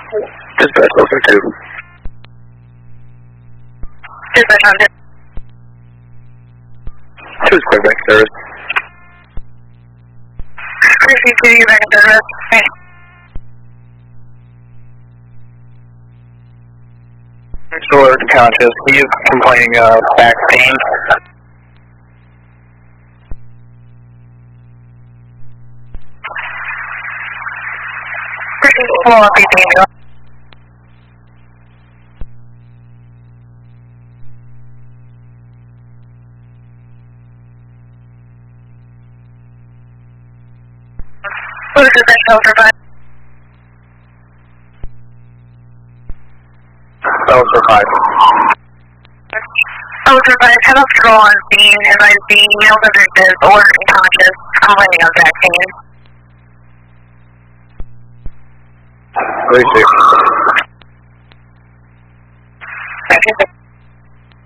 Dispatch open 2. Dispatch on 2 is clear back service. Chrissy 2, you're back in service. Hey. Short conscious. He is complaining of back pain. Chrissy 4, BT. What is the shelter by? Over 5. Over by 10 patrol on scene, advised being male subject is or unconscious, complaining of back pain. 36. Thank you.